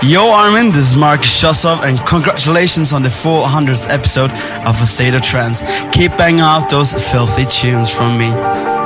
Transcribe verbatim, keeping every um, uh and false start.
Yo Armin, this is Marcus Shosov, and congratulations on the four hundredth episode of A State of Trance. Keep banging out those filthy tunes from me.